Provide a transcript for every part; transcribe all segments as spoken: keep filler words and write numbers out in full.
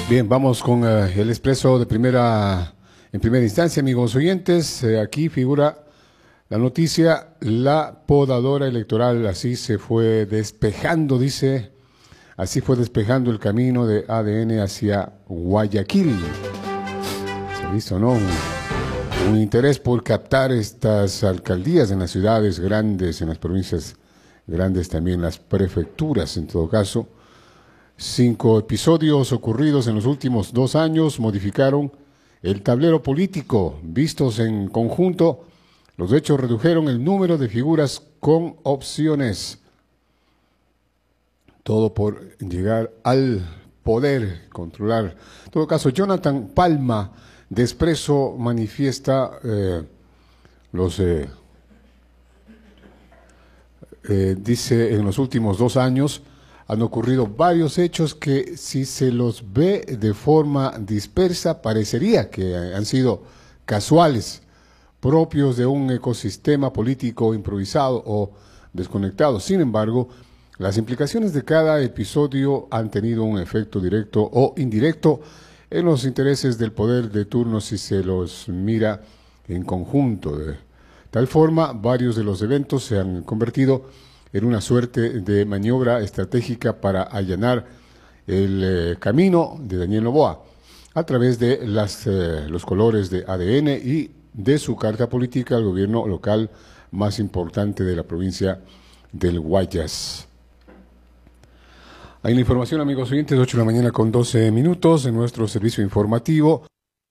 Bien, vamos con uh, el expreso de primera, en primera instancia, amigos oyentes. Eh, aquí figura la noticia, la podadora electoral, así se fue despejando, dice, así fue despejando el camino de A D N hacia Guayaquil. Se ha visto, ¿no? Un, un interés por captar estas alcaldías en las ciudades grandes, en las provincias grandes, también las prefecturas, en todo caso. Cinco episodios ocurridos en los últimos dos años modificaron el tablero político. Vistos en conjunto, los hechos redujeron el número de figuras con opciones. Todo por llegar al poder, controlar. En todo caso, Jonathan Palma de Expreso manifiesta eh, los... Eh, eh, dice, en los últimos dos años han ocurrido varios hechos que, si se los ve de forma dispersa, parecería que han sido casuales, propios de un ecosistema político improvisado o desconectado. Sin embargo, las implicaciones de cada episodio han tenido un efecto directo o indirecto en los intereses del poder de turno si se los mira en conjunto. De tal forma, varios de los eventos se han convertido en una suerte de maniobra estratégica para allanar el eh, camino de Daniel Noboa a través de las, eh, los colores de A D N y de su carta política al gobierno local más importante de la provincia del Guayas. Hay la información, amigos oyentes, ocho de la mañana con doce minutos en nuestro servicio informativo.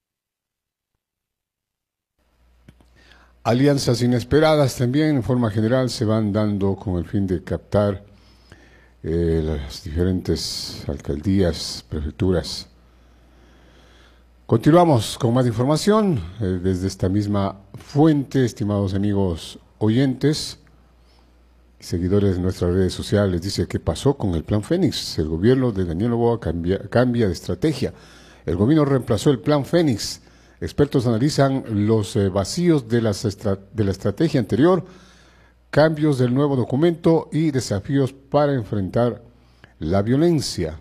Alianzas inesperadas también, en forma general, se van dando con el fin de captar eh, las diferentes alcaldías, prefecturas. Continuamos con más información eh, desde esta misma fuente, estimados amigos oyentes y seguidores de nuestras redes sociales. Dice, ¿qué pasó con el Plan Fénix? El gobierno de Daniel Noboa cambia, cambia de estrategia. El gobierno reemplazó el Plan Fénix. Expertos analizan los eh, vacíos de, las estra de la estrategia anterior, cambios del nuevo documento y desafíos para enfrentar la violencia.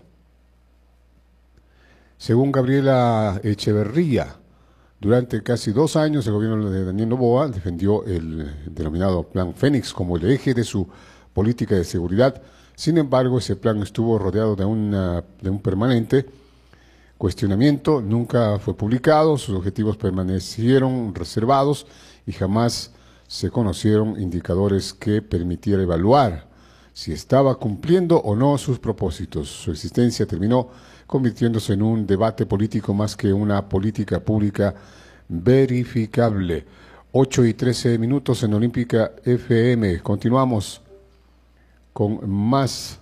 Según Gabriela Echeverría, durante casi dos años el gobierno de Daniel Noboa defendió el denominado Plan Fénix como el eje de su política de seguridad. Sin embargo, ese plan estuvo rodeado de, una, de un permanente cuestionamiento, nunca fue publicado, sus objetivos permanecieron reservados y jamás se conocieron indicadores que permitieran evaluar si estaba cumpliendo o no sus propósitos. Su existencia terminó convirtiéndose en un debate político más que una política pública verificable. ocho y trece minutos en Olímpica F M. Continuamos con más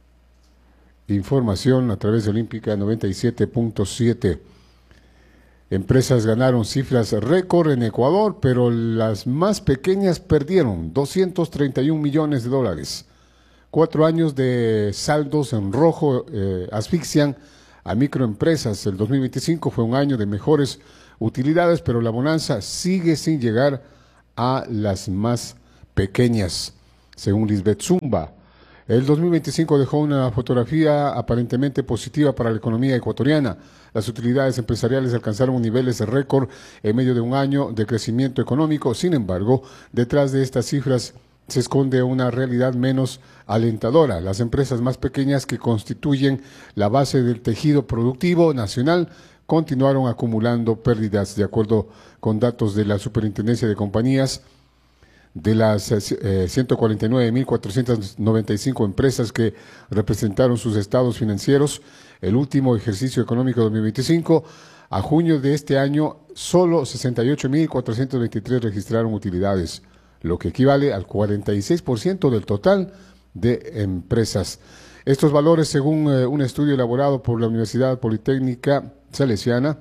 información a través de Olímpica noventa y siete punto siete. Empresas ganaron cifras récord en Ecuador, pero las más pequeñas perdieron doscientos treinta y un millones de dólares. Cuatro años de saldos en rojo eh, asfixian a microempresas. El dos mil veinticinco fue un año de mejores utilidades, pero la bonanza sigue sin llegar a las más pequeñas, según Lisbeth Zumba. El dos mil veinticinco dejó una fotografía aparentemente positiva para la economía ecuatoriana. Las utilidades empresariales alcanzaron niveles de récord en medio de un año de crecimiento económico. Sin embargo, detrás de estas cifras se esconde una realidad menos alentadora. Las empresas más pequeñas, que constituyen la base del tejido productivo nacional, continuaron acumulando pérdidas. De acuerdo con datos de la Superintendencia de Compañías, de las eh, ciento cuarenta y nueve mil cuatrocientas noventa y cinco empresas que representaron sus estados financieros el último ejercicio económico dos mil veinticinco, a junio de este año solo sesenta y ocho mil cuatrocientos veintitrés registraron utilidades, lo que equivale al cuarenta y seis por ciento del total de empresas. Estos valores, según eh, un estudio elaborado por la Universidad Politécnica Salesiana,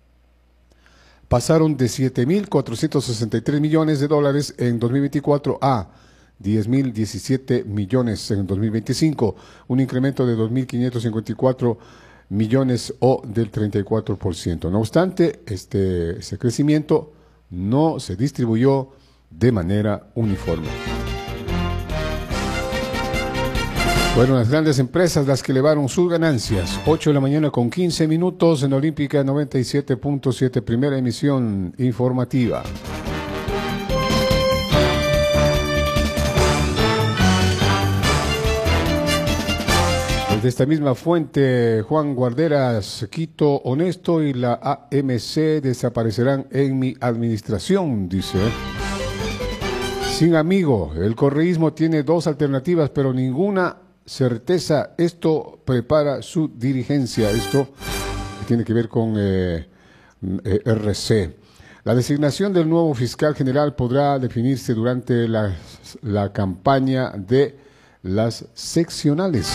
pasaron de siete mil cuatrocientos sesenta y tres millones de dólares en dos mil veinticuatro a diez mil diecisiete millones en dos mil veinticinco, un incremento de dos mil quinientos cincuenta y cuatro millones o del treinta y cuatro por ciento. No obstante, este, este crecimiento no se distribuyó de manera uniforme. Fueron las grandes empresas las que elevaron sus ganancias. ocho de la mañana con quince minutos en Olímpica noventa y siete punto siete, primera emisión informativa. Desde esta misma fuente, Juan Guarderas, Quito Honesto y la A M C desaparecerán en mi administración, dice. Sin amigo, el correísmo tiene dos alternativas, pero ninguna certeza. Esto prepara su dirigencia. Esto tiene que ver con eh, eh, R C. La designación del nuevo fiscal general podrá definirse durante la, la campaña de las seccionales.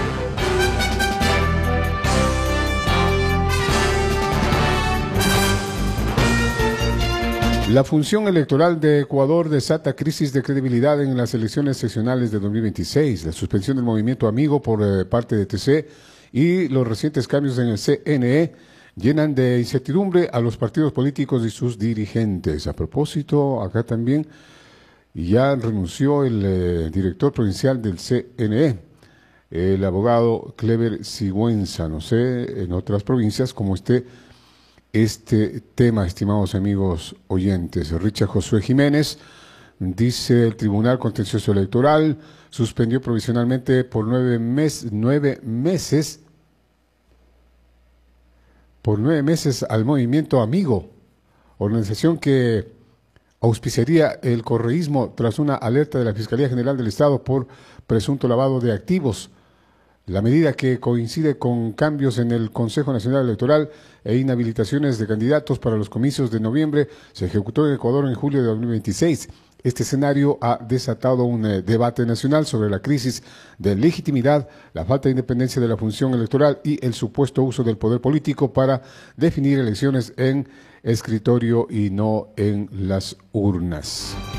La función electoral de Ecuador desata crisis de credibilidad en las elecciones seccionales de dos mil veintiséis. La suspensión del movimiento Amigo por eh, parte de T C y los recientes cambios en el C N E llenan de incertidumbre a los partidos políticos y sus dirigentes. A propósito, acá también ya renunció el eh, director provincial del C N E, el abogado Clever Sigüenza. No sé, en otras provincias como esté este tema, estimados amigos oyentes. Richard Josué Jiménez dice: el Tribunal Contencioso Electoral suspendió provisionalmente por nueve, mes, nueve meses por nueve meses al movimiento Amigo, organización que auspiciaría el correísmo tras una alerta de la Fiscalía General del Estado por presunto lavado de activos. La medida, que coincide con cambios en el Consejo Nacional Electoral e inhabilitaciones de candidatos para los comicios de noviembre, se ejecutó en Ecuador en julio de dos mil veintiséis. Este escenario ha desatado un eh, debate nacional sobre la crisis de legitimidad, la falta de independencia de la función electoral y el supuesto uso del poder político para definir elecciones en escritorio y no en las urnas.